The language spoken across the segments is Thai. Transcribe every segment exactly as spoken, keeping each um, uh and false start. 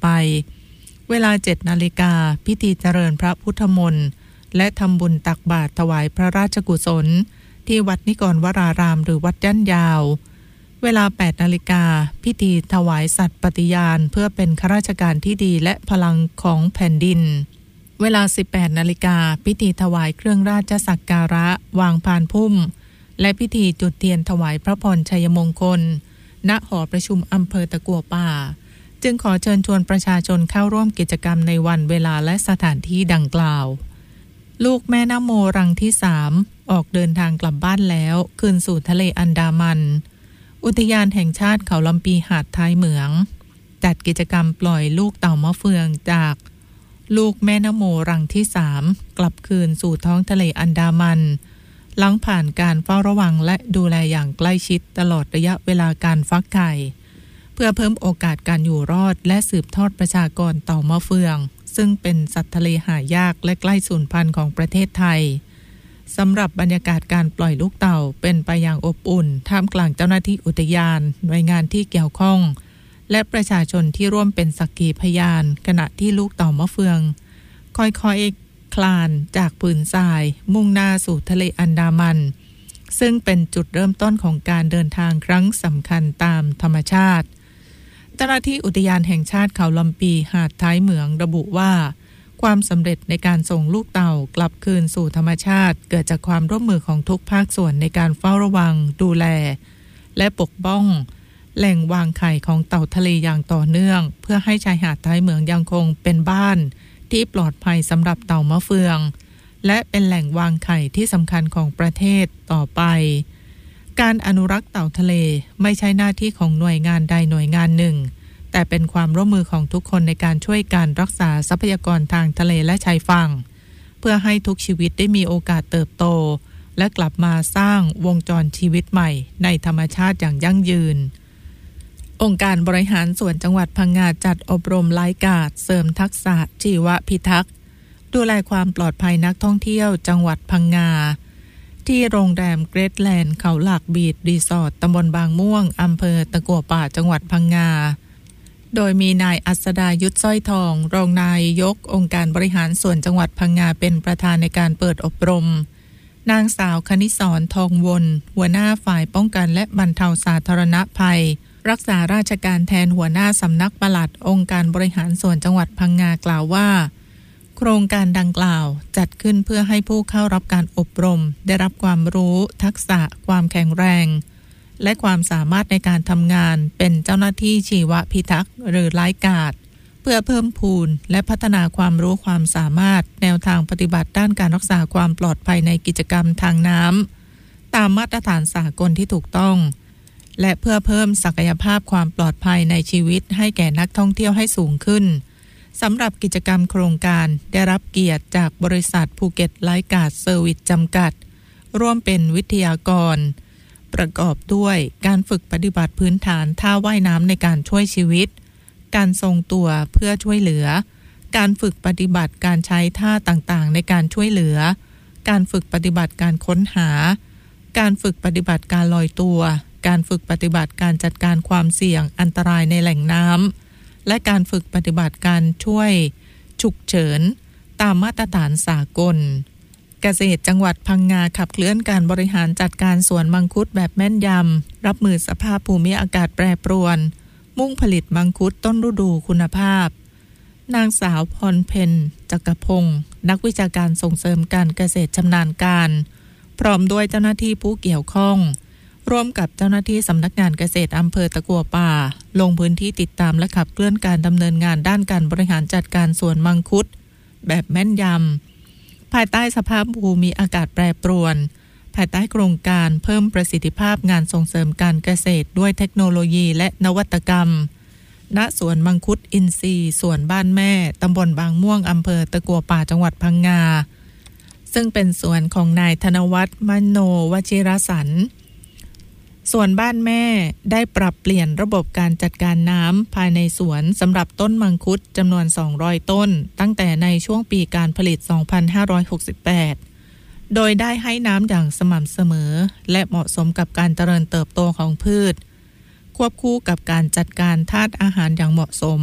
ไปเวลา เจ็ดนาฬิกา พิธีเจริญพระพุทธมนต์และทำบุญตักบาตรถวายพระราชกุศลที่วัดนิกรวรารามหรือวัดย่านยาวเวลา แปดนาฬิกา พิธีถวายสัตย์ปฏิญาณเพื่อเป็นข้าราชการที่ดีและพลังของแผ่นดินเวลา สิบแปดนาฬิกา พิธีถวายเครื่องราชสักการะวางพานพุ่มและพิธีจุดเทียนถวายพระพรชัยมงคลณหอประชุมอำเภอตะกั่วป่าจึงขอเชิญชวนประชาชนเข้าร่วมกิจกรรมในวันเวลาและสถานที่ดังกล่าวลูกแม่น้ำโมรังที่สามออกเดินทางกลับบ้านแล้วคืนสู่ทะเลอันดามันอุทยานแห่งชาติเขาลำปีหาดท้ายเหมืองจัดกิจกรรมปล่อยลูกเต่ามะเฟืองจากลูกแม่น้ำโมรังที่สามกลับคืนสู่ท้องทะเลอันดามันหลังผ่านการเฝ้าระวังและดูแลอย่างใกล้ชิดตลอดระยะเวลาการฟักไข่เพื่อเพิ่มโอกาสการอยู่รอดและสืบทอดประชากรเต่ามะเฟืองซึ่งเป็นสัตว์ทะเลหายากและใกล้สูญพันธุ์ของประเทศไทยสำหรับบรรยากาศการปล่อยลูกเต่าเป็นไปอย่างอบอุ่นท่ามกลางเจ้าหน้าที่อุทยานหน่วยงานที่เกี่ยวข้องและประชาชนที่ร่วมเป็นสักขีพยานขณะที่ลูกเต่ามะเฟืองค่อยๆคลานจากผืนทรายมุ่งหน้าสู่ทะเลอันดามันซึ่งเป็นจุดเริ่มต้นของการเดินทางครั้งสำคัญตามธรรมชาติเจ้าหน้าที่อุทยานแห่งชาติเขาลำปีหาดท้ายเหมืองระบุว่าความสำเร็จในการส่งลูกเต่ากลับคืนสู่ธรรมชาติเกิดจากความร่วมมือของทุกภาคส่วนในการเฝ้าระวังดูแลและปกป้องแหล่งวางไข่ของเต่าทะเลอย่างต่อเนื่องเพื่อให้ชายหาดท้ายเหมืองยังคงเป็นบ้านที่ปลอดภัยสำหรับเต่ามะเฟืองและเป็นแหล่งวางไข่ที่สำคัญของประเทศต่อไปการอนุรักษ์เต่าทะเลไม่ใช่หน้าที่ของหน่วยงานใดหน่วยงานหนึ่งแต่เป็นความร่วมมือของทุกคนในการช่วยการรักษาทรัพยากรทางทะเลและชายฝั่งเพื่อให้ทุกชีวิตได้มีโอกาสเติบโตและกลับมาสร้างวงจรชีวิตใหม่ในธรรมชาติอย่างยั่งยืนองค์การบริหารส่วนจังหวัดพังงาจัดอบรมไลฟ์การ์ดเสริมทักษะชีวพิทักษ์ดูแลความปลอดภัยนักท่องเที่ยวจังหวัดพังงาที่โรงแรมเกรทแลนด์เขาหลักบีชรีสอร์ทตำบลบางม่วงอำเภอตะกั่วป่าจังหวัดพังงาโดยมีนายอัศดายุทธสร้อยทองรองนายกองค์การบริหารส่วนจังหวัดพังงาเป็นประธานในการเปิดอบรมนางสาวคณิศรทองวนหัวหน้าฝ่ายป้องกันและบรรเทาสาธารณภัยรักษาราชการแทนหัวหน้าสำนักปลัดองค์การบริหารส่วนจังหวัดพังงากล่าวว่าโครงการดังกล่าวจัดขึ้นเพื่อให้ผู้เข้ารับการอบรมได้รับความรู้ทักษะความแข็งแรงและความสามารถในการทำงานเป็นเจ้าหน้าที่ชีวพิทักษ์หรือไลฟ์การ์ดเพื่อเพิ่มพูนและพัฒนาความรู้ความสามารถแนวทางปฏิบัติด้านการรักษาความปลอดภัยในกิจกรรมทางน้ำตามมาตรฐานสากลที่ถูกต้องและเพื่อเพิ่มศักยภาพความปลอดภัยในชีวิตให้แก่นักท่องเที่ยวให้สูงขึ้นสำหรับกิจกรรมโครงการได้รับเกียรติจากบริษัทภูเก็ตไลฟ์การ์ดเซอร์วิสจำกัดร่วมเป็นวิทยากรประกอบด้วยการฝึกปฏิบัติพื้นฐานท่าว่ายน้ำในการช่วยชีวิตการทรงตัวเพื่อช่วยเหลือการฝึกปฏิบัติการใช้ท่าต่างๆในการช่วยเหลือการฝึกปฏิบัติการค้นหาการฝึกปฏิบัติการลอยตัวการฝึกปฏิบัติการจัดการความเสี่ยงอันตรายในแหล่งน้ำและการฝึกปฏิบัติการช่วยฉุกเฉินตามมาตรฐานสากลเกษตรจังหวัดพังงาขับเคลื่อนการบริหารจัดการสวนมังคุดแบบแม่นยำรับมือสภาพภูมิอากาศแปรปรวนมุ่งผลิตมังคุดต้นฤดูคุณภาพนางสาวพรเพ็ญจักรพงศ์นักวิชาการส่งเสริมการเกษตรชำนาญการพร้อมด้วยเจ้าหน้าที่ผู้เกี่ยวข้องร่วมกับเจ้าหน้าที่สำนักงานเกษตรอำเภอตะกั่วป่าลงพื้นที่ติดตามและขับเคลื่อนการดำเนินงานด้านการบริหารจัดการสวนมังคุดแบบแม่นยำภายใต้สภาพภูมิอากาศแปรปรวนภายใต้โครงการเพิ่มประสิทธิภาพงานส่งเสริมการเกษตรด้วยเทคโนโลยีและนวัตกรรมณสวนมังคุดอินทรีย์สวนบ้านแม่ตำบลบางม่วงอำเภอตะกั่วป่าจังหวัดพังงาซึ่งเป็นสวนของนายธนวัฒน์มโนวชิรสรรค์ส่วนบ้านแม่ได้ปรับเปลี่ยนระบบการจัดการน้ำภายในสวนสำหรับต้นมังคุดจำนวนสองร้อยต้นตั้งแต่ในช่วงปีการผลิตสองพันห้าร้อยหกสิบแปดโดยได้ให้น้ำอย่างสม่ำเสมอและเหมาะสมกับการเจริญเติบโตของพืชควบคู่กับการจัดการธาตุอาหารอย่างเหมาะสม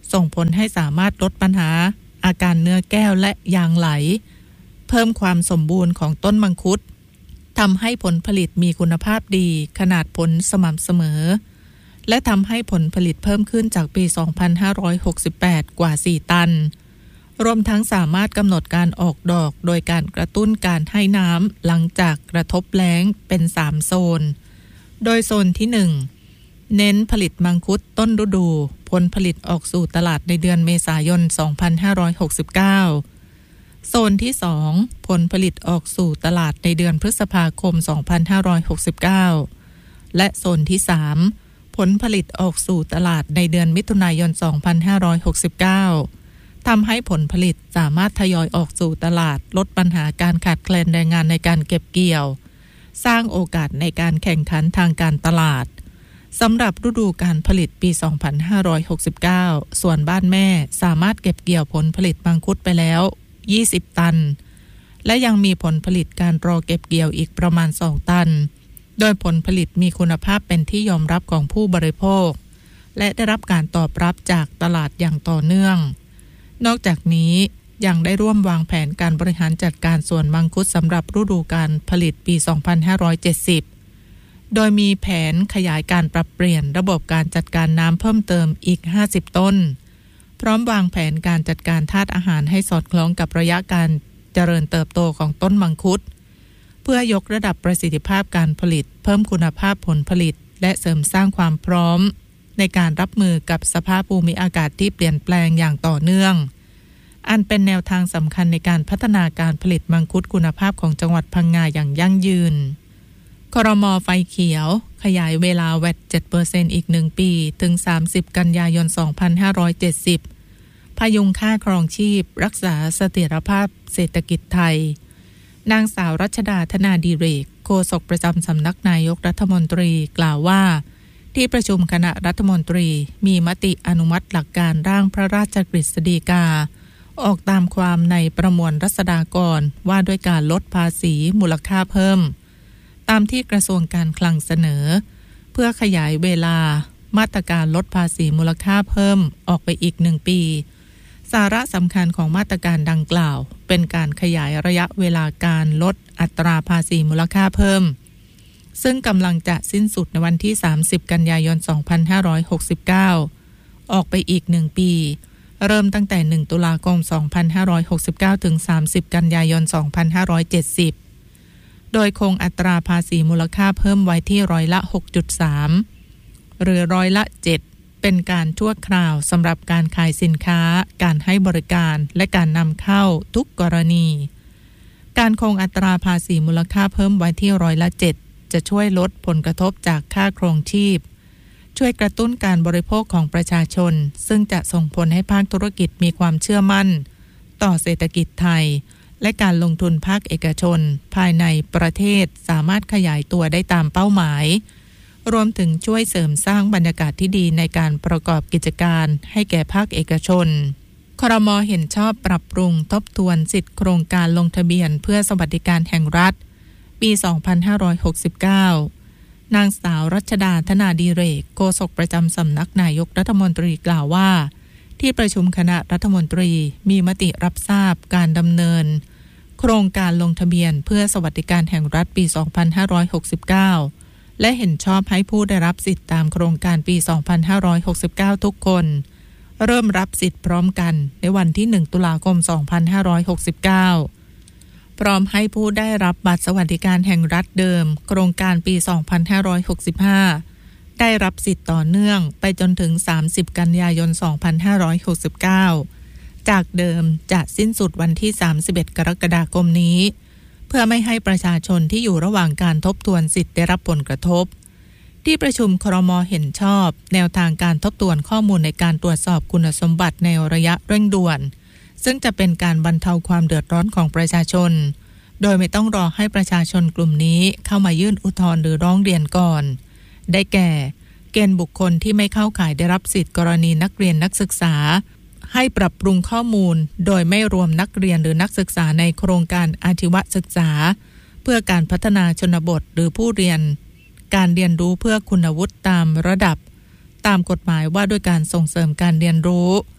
ส่งผลให้สามารถลดปัญหาอาการเนื้อแก้วและยางไหลเพิ่มความสมบูรณ์ของต้นมังคุดทำให้ผลผลิตมีคุณภาพดีขนาดผลสม่ำเสมอและทำให้ผลผลิตเพิ่มขึ้นจากปี สองพันห้าร้อยหกสิบแปด กว่า สี่ ตันรวมทั้งสามารถกำหนดการออกดอกโดยการกระตุ้นการให้น้ำหลังจากกระทบแล้งเป็น สาม โซนโดยโซนที่ หนึ่ง เน้นผลิตมังคุดต้นฤดูผลผลิตออกสู่ตลาดในเดือนเมษายน สองพันห้าร้อยหกสิบเก้า โซนที่ สอง ผลผลิตออกสู่ตลาดในเดือนพฤษภาคม สองพันห้าร้อยหกสิบเก้า และโซนที่ สาม ผลผลิตออกสู่ตลาดในเดือนมิถุนายน สองพันห้าร้อยหกสิบเก้า ทำให้ผลผลิตสามารถทยอยออกสู่ตลาดลดปัญหาการขาดแคลนแรงงานในการเก็บเกี่ยวสร้างโอกาสในการแข่งขันทางการตลาดสำหรับฤดูการผลิตปี สองพันห้าร้อยหกสิบเก้า ส่วนบ้านแม่สามารถเก็บเกี่ยวผลผลิตมังคุดไปแล้ว ยี่สิบ ตันและยังมีผลผลิตการรอเก็บเกี่ยวอีกประมาณ สอง ตันโดยผลผลิตมีคุณภาพเป็นที่ยอมรับของผู้บริโภคและได้รับการตอบรับจากตลาดอย่างต่อเนื่องนอกจากนี้ยังได้ร่วมวางแผนการบริหารจัดการสวนมังคุดสำหรับฤดูการผลิตปี สองพันห้าร้อยเจ็ดสิบ โดยมีแผนขยายการปรับเปลี่ยนระบบการจัดการน้ำเพิ่มเติมอีก ห้าสิบ ต้นพร้อมวางแผนการจัดการธาตุอาหารให้สอดคล้องกับระยะการเจริญเติบโตของต้นมังคุดเพื่อยกระดับประสิทธิภาพการผลิตเพิ่มคุณภาพผลผลิตและเสริมสร้างความพร้อมในการรับมือกับสภาพภูมิอากาศที่เปลี่ยนแปลงอย่างต่อเนื่องอันเป็นแนวทางสำคัญในการพัฒนาการผลิตมังคุดคุณภาพของจังหวัดพังงาอย่างยั่งยืนครม.ไฟเขียวขยายเวลา แวต เจ็ดเปอร์เซ็นต์ อีกหนึ่งปีถึงสามสิบกันยายน สองพันห้าร้อยเจ็ดสิบพยุงค่าครองชีพรักษาเสถียรภาพเศรษฐกิจไทยนางสาวรัชดาธนาดิเรกโฆษกประจำสำนักนายกรัฐมนตรีกล่าวว่าที่ประชุมคณะรัฐมนตรีมีมติอนุมัติหลักการร่างพระราชกฤษฎีกาออกตามความในประมวลรัษฎากรว่าด้วยการลดภาษีมูลค่าเพิ่มตามที่กระทรวงการคลังเสนอเพื่อขยายเวลามาตรการลดภาษีมูลค่าเพิ่มออกไปอีกหนึ่งปีสาระสำคัญของมาตรการดังกล่าวเป็นการขยายระยะเวลาการลดอัตราภาษีมูลค่าเพิ่มซึ่งกำลังจะสิ้นสุดในวันที่สามสิบกันยายน สองพันห้าร้อยหกสิบเก้าออกไปอีกหนึ่งปีเริ่มตั้งแต่หนึ่งตุลาคม สองพันห้าร้อยหกสิบเก้า ถึงสามสิบกันยายน สองพันห้าร้อยเจ็ดสิบโดยคงอัตราภาษีมูลค่าเพิ่มไว้ที่ร้อยละ หกจุดสาม หรือร้อยละ เจ็ด เป็นการชั่วคราวสำหรับการขายสินค้าการให้บริการและการนำเข้าทุกกรณีการคงอัตราภาษีมูลค่าเพิ่มไว้ที่ร้อยละ เจ็ด จะช่วยลดผลกระทบจากค่าครองชีพช่วยกระตุ้นการบริโภคของประชาชนซึ่งจะส่งผลให้ภาคธุรกิจมีความเชื่อมั่นต่อเศรษฐกิจไทยและการลงทุนภาคเอกชนภายในประเทศสามารถขยายตัวได้ตามเป้าหมายรวมถึงช่วยเสริมสร้างบรรยากาศที่ดีในการประกอบกิจการให้แก่ภาคเอกชนครม.เห็นชอบปรับปรุงทบทวนสิทธิโครงการลงทะเบียนเพื่อสวัสดิการแห่งรัฐปี สองพันห้าร้อยหกสิบเก้านางสาวรัชดาธนาดิเรกโฆษกประจำสำนักนายกรัฐมนตรีกล่าวว่าที่ประชุมคณะรัฐมนตรีมีมติรับทราบการดำเนินโครงการลงทะเบียนเพื่อสวัสดิการแห่งรัฐปี สองพันห้าร้อยหกสิบเก้าและเห็นชอบให้ผู้ได้รับสิทธิตามโครงการปี สองพันห้าร้อยหกสิบเก้า ทุกคนเริ่มรับสิทธิพร้อมกันในวันที่ หนึ่งตุลาคม สองพันห้าร้อยหกสิบเก้าพร้อมให้ผู้ได้รับบัตรสวัสดิการแห่งรัฐเดิมโครงการปี สองพันห้าร้อยหกสิบห้า ได้รับสิทธิ์ต่อเนื่องไปจนถึงสามสิบกันยายน สองพันห้าร้อยหกสิบเก้าจากเดิมจะสิ้นสุดวันที่สามสิบเอ็ดกรกฎาคมนี้เพื่อไม่ให้ประชาชนที่อยู่ระหว่างการทบทวนสิทธิ์ได้รับผลกระทบที่ประชุมครม.เห็นชอบแนวทางการทบทวนข้อมูลในการตรวจสอบคุณสมบัติในระยะเร่งด่วนซึ่งจะเป็นการบรรเทาความเดือดร้อนของประชาชนโดยไม่ต้องรอให้ประชาชนกลุ่มนี้เข้ามายื่นอุทธรณ์หรือร้องเรียนก่อนได้แก่เกณฑ์บุคคลที่ไม่เข้าข่ายได้รับสิทธิกรณีนักเรียนนักศึกษาให้ปรับปรุงข้อมูลโดยไม่รวมนักเรียนหรือนักศึกษาในโครงการอาชีวศึกษาเพื่อการพัฒนาชนบทหรือผู้เรียนการเรียนรู้เพื่อคุณวุฒิตามระดับตามกฎหมายว่าด้วยการส่งเสริมการเรียนรู้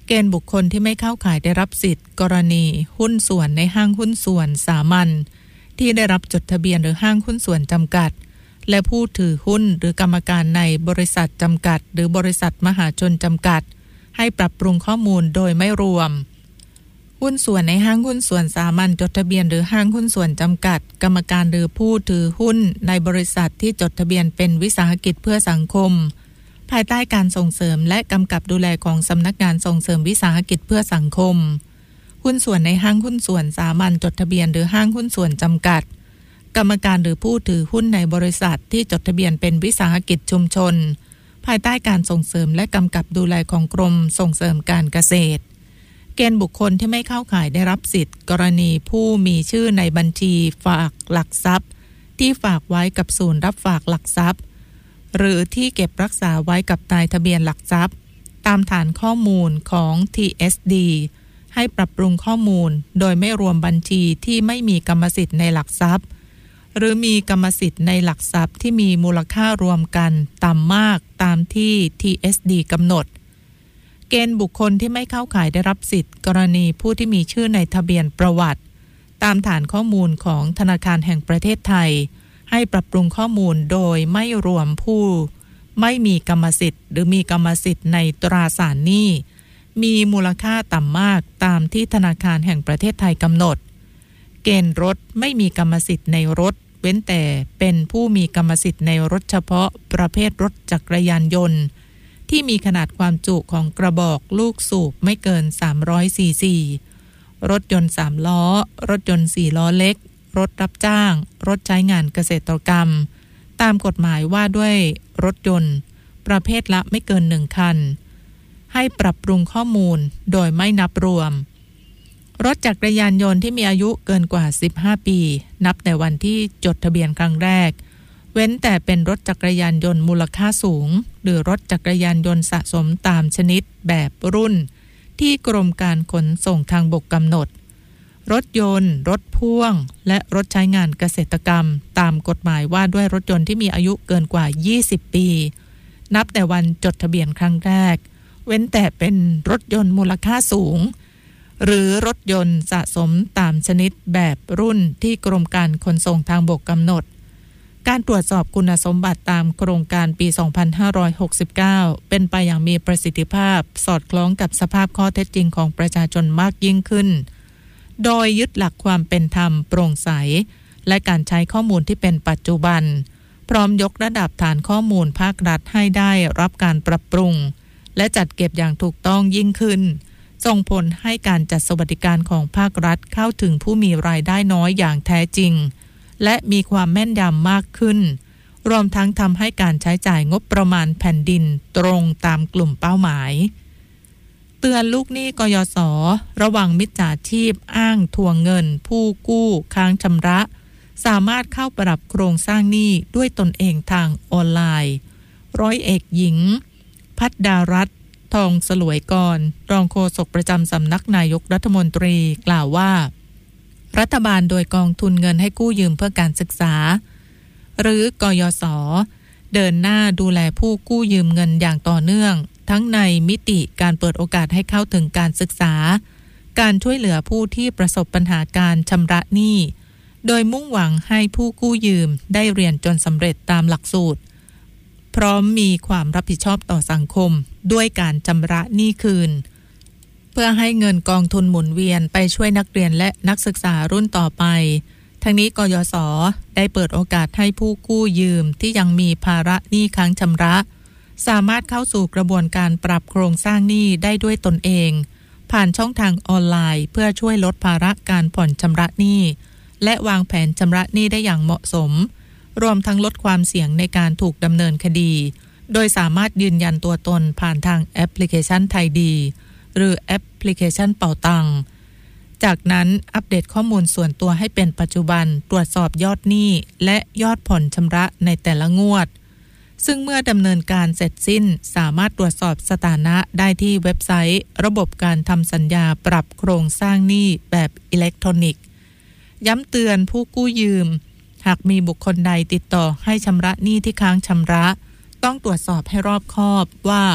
เกณฑ์บุคคลที่ไม่เข้าข่ายได้รับสิทธิ์กรณีหุ้นส่วนในห้างหุ้นส่วนสามัญที่ได้รับจดทะเบียนหรือห้างหุ้นส่วนจำกัดและผู้ถือหุ้นหรือกรรมการในบริษัทจำกัดหรือบริษัทมหาชนจำกัดให้ปรับปรุงข้อมูลโดยไม่รวมหุ้นส่วนในห้างหุ้นส่วนสามัญจดทะเบียนหรือห้างหุ้นส่วนจำกัดกรรมการหรือผู้ถือหุ้นในบริษัทที่จดทะเบียนเป็นวิสาหกิจเพื่อสังคมภายใต้การส่งเสริมและกำกับดูแลของสำนักงานส่งเสริมวิสาหกิจเพื่อสังคมหุ้นส่วนในห้างหุ้นส่วนสามัญจดทะเบียนหรือห้างหุ้นส่วนจำกัดกรรมการหรือผู้ถือหุ้นในบริษัทที่จดทะเบียนเป็นวิสาหกิจชุมชนภายใต้การส่งเสริมและกำกับดูแลของกรมส่งเสริมการเกษตรเกณฑ์บุคคลที่ไม่เข้าข่ายได้รับสิทธิ์กรณีผู้มีชื่อในบัญชีฝากหลักทรัพย์ที่ฝากไว้กับศูนย์รับฝากหลักทรัพย์หรือที่เก็บรักษาไว้กับนายทะเบียนหลักทรัพย์ตามฐานข้อมูลของ ที เอส ดี ให้ปรับปรุงข้อมูลโดยไม่รวมบัญชีที่ไม่มีกรรมสิทธิ์ในหลักทรัพย์หรือมีกรรมสิทธิ์ในหลักทรัพย์ที่มีมูลค่ารวมกันต่ำมากตามที่ ที เอส ดี กำหนดเกณฑ์บุคคลที่ไม่เข้าข่ายได้รับสิทธิ์กรณีผู้ที่มีชื่อในทะเบียนประวัติตามฐานข้อมูลของธนาคารแห่งประเทศไทยให้ปรับปรุงข้อมูลโดยไม่รวมผู้ไม่มีกรรมสิทธิ์หรือมีกรรมสิทธิ์ในตราสารหนี้มีมูลค่าต่ำมากตามที่ธนาคารแห่งประเทศไทยกำหนดเกณฑ์รถไม่มีกรรมสิทธิ์ในรถเว้นแต่เป็นผู้มีกรรมสิทธิ์ในรถเฉพาะประเภทรถจักรยานยนต์ที่มีขนาดความจุของกระบอกลูกสูบไม่เกินสามร้อยซีซีรถยนต์สามล้อรถยนต์สี่ล้อเล็กรถรับจ้างรถใช้งานเกษตรกรรมตามกฎหมายว่าด้วยรถยนต์ประเภทละไม่เกินหนึ่งคันให้ปรับปรุงข้อมูลโดยไม่นับรวมรถจักรยานยนต์ที่มีอายุเกินกว่าสิบห้าปีนับแต่วันที่จดทะเบียนครั้งแรกเว้นแต่เป็นรถจักรยานยนต์มูลค่าสูงหรือรถจักรยานยนต์สะสมตามชนิดแบบรุ่นที่กรมการขนส่งทางบกกำหนดรถยนต์รถพ่วงและรถใช้งานเกษตรกรรมตามกฎหมายว่าด้วยรถยนต์ที่มีอายุเกินกว่ายี่สิบปีนับแต่วันจดทะเบียนครั้งแรกเว้นแต่เป็นรถยนต์มูลค่าสูงหรือรถยนต์สะสมตามชนิดแบบรุ่นที่กรมการขนส่งทางบกกำหนดการตรวจสอบคุณสมบัติตามโครงการปี สองพันห้าร้อยหกสิบเก้า เป็นไปอย่างมีประสิทธิภาพสอดคล้องกับสภาพข้อเท็จจริงของประชาชนมากยิ่งขึ้นโดยยึดหลักความเป็นธรรมโปร่งใสและการใช้ข้อมูลที่เป็นปัจจุบันพร้อมยกระดับฐานข้อมูลภาครัฐให้ได้รับการปรับปรุงและจัดเก็บอย่างถูกต้องยิ่งขึ้นส่งผลให้การจัดสวัสดิการของภาครัฐเข้าถึงผู้มีรายได้น้อยอย่างแท้จริงและมีความแม่นยำมากขึ้นรวมทั้งทำให้การใช้จ่ายงบประมาณแผ่นดินตรงตามกลุ่มเป้าหมายเตือนลูกหนี้กยศ.ระวังมิจฉาชีพอ้างทวงเงินผู้กู้ค้างชำระสามารถเข้าปรับโครงสร้างหนี้ด้วยตนเองทางออนไลน์ร้อยเอกหญิงพัฒดารัตน์ทองสลวยกรรองโฆษกประจำสำนักนายกรัฐมนตรีกล่าวว่ารัฐบาลโดยกองทุนเงินให้กู้ยืมเพื่อการศึกษาหรือกยศ.เดินหน้าดูแลผู้กู้ยืมเงินอย่างต่อเนื่องทั้งในมิติการเปิดโอกาสให้เข้าถึงการศึกษาการช่วยเหลือผู้ที่ประสบปัญหาการชำระหนี้โดยมุ่งหวังให้ผู้กู้ยืมได้เรียนจนสำเร็จตามหลักสูตรพร้อมมีความรับผิดชอบต่อสังคมด้วยการชำระหนี้คืนเพื่อให้เงินกองทุนหมุนเวียนไปช่วยนักเรียนและนักศึกษารุ่นต่อไปทั้งนี้กยศ.ได้เปิดโอกาสให้ผู้กู้ยืมที่ยังมีภาระหนี้ค้างชำระสามารถเข้าสู่กระบวนการปรับโครงสร้างหนี้ได้ด้วยตนเองผ่านช่องทางออนไลน์เพื่อช่วยลดภาระการผ่อนชำระหนี้และวางแผนชำระหนี้ได้อย่างเหมาะสมรวมทั้งลดความเสี่ยงในการถูกดำเนินคดีโดยสามารถยืนยันตัวตนผ่านทางแอปพลิเคชันไทยดีหรือแอปพลิเคชันเป่าตังจากนั้นอัปเดตข้อมูลส่วนตัวให้เป็นปัจจุบันตรวจสอบยอดหนี้และยอดผ่อนชำระในแต่ละงวดซึ่งเมื่อดำเนินการเสร็จสิ้นสามารถตรวจสอบสถานะได้ที่เว็บไซต์ระบบการทำสัญญาปรับโครงสร้างหนี้แบบอิเล็กทรอนิกส์ย้ำเตือนผู้กู้ยืมหากมีบุคคลใดติดต่อให้ชำระหนี้ที่ค้างชำระต้องตรวจสอบให้รอบคอบว่า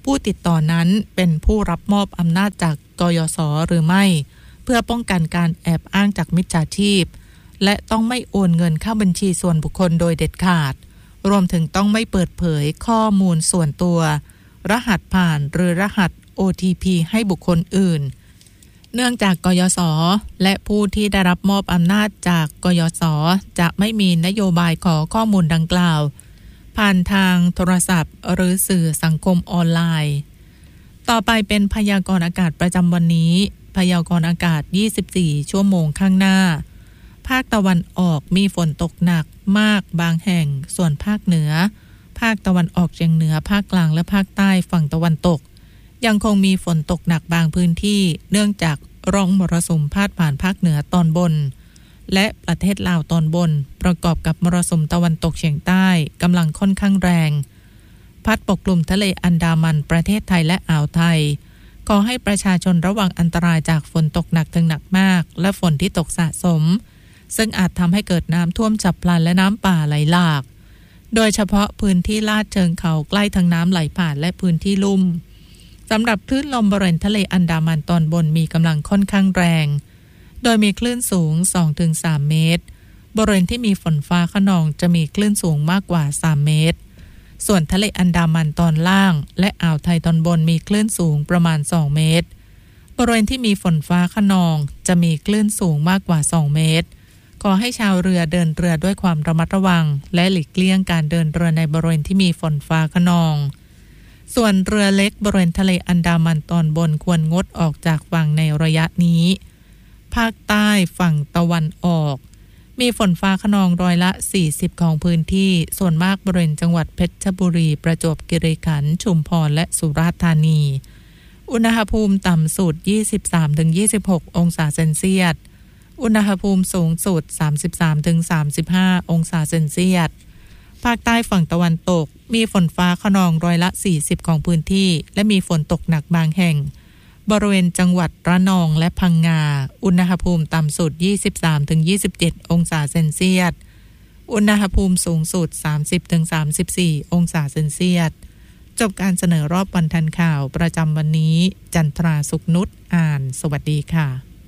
ผู้ติดต่อนั้นเป็นผู้รับมอบอำนาจจากกยศหรือไม่เพื่อป้องกันการแอบอ้างจากมิจฉาชีพและต้องไม่โอนเงินเข้าบัญชีส่วนบุคคลโดยเด็ดขาดรวมถึงต้องไม่เปิดเผยข้อมูลส่วนตัวรหัสผ่านหรือรหัส โอ ที พี ให้บุคคลอื่นเนื่องจากกยศและผู้ที่ได้รับมอบอำนาจจากกยศจะไม่มีนโยบายขอข้อมูลดังกล่าวผ่านทางโทรศัพท์หรือสื่อสังคมออนไลน์ต่อไปเป็นพยากรณ์อากาศประจำวันนี้พยากรณ์อากาศยี่สิบสี่ชั่วโมงข้างหน้าภาคตะวันออกมีฝนตกหนักมากบางแห่งส่วนภาคเหนือภาคตะวันออกเฉียงเหนือภาคกลางและภาคใต้ฝั่งตะวันตกยังคงมีฝนตกหนักบางพื้นที่เนื่องจากร่องมรสุมพาดผ่านภาคเหนือตอนบนและประเทศลาวตอนบนประกอบกับมรสุมตะวันตกเฉียงใต้กำลังค่อนข้างแรงพัดปกคลุมทะเลอันดามันประเทศไทยและอ่าวไทยขอให้ประชาชนระวังอันตรายจากฝนตกหนักถึงหนักมากและฝนที่ตกสะสมซึ่งอาจทำให้เกิดน้ำท่วมฉับพลันและน้ำป่าไหลหลากโดยเฉพาะพื้นที่ลาดเชิงเขาใกล้ทางน้ำไหลผ่านและพื้นที่ลุ่มสำหรับคลื่นลมบริเวณทะเลอันดามันตอนบนมีกำลังค่อนข้างแรงโดยมีคลื่นสูง สองถึงสาม เมตรบริเวณที่มีฝนฟ้าคะนองจะมีคลื่นสูงมากกว่าสามเมตรส่วนทะเลอันดามันตอนล่างและอ่าวไทยตอนบนมีคลื่นสูงประมาณสองเมตรบริเวณที่มีฝนฟ้าคะนองจะมีคลื่นสูงมากกว่าสองเมตรขอให้ชาวเรือเดินเรือด้วยความระมัดระวังและหลีกเลี่ยงการเดินเรือในบริเวณที่มีฝนฟ้าคะนองส่วนเรือเล็กบริเวณทะเลอันดามันตอนบนควรงดออกจากฝั่งในระยะนี้ภาคใต้ฝั่งตะวันออกมีฝนฟ้าคะนองร้อยละสี่สิบของพื้นที่ส่วนมากบริเวณจังหวัดเพชรบุรีประจวบคีรีขันธ์ชุมพรและสุราษฎร์ธานีอุณหภูมิต่ำสุด ยี่สิบสามถึงยี่สิบหก องศาเซนเซียสอุณหภูมิสูงสุด สามสิบสามถึงสามสิบห้า องศาเซนเซียสภาคใต้ฝั่งตะวันตกมีฝนฟ้าคะนองร้อยละสี่สิบของพื้นที่และมีฝนตกหนักบางแห่งบริเวณจังหวัดระนองและพังงาอุณหภูมิต่ำสุด ยี่สิบสามถึงยี่สิบเจ็ด องศาเซนเซียสอุณหภูมิสูงสุด สามสิบถึงสามสิบสี่ องศาเซนเซียสจบการเสนอรอบวันทันข่าวประจำวันนี้จันทราสุขนุชอ่านสวัสดีค่ะ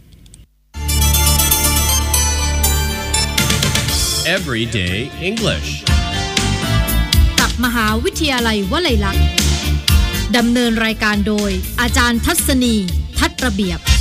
Everyday English กับมหาวิทยาลัยวลัยลักษณ์ดำเนินรายการโดยอาจารย์ทัศนีทัศน์ระเบียบ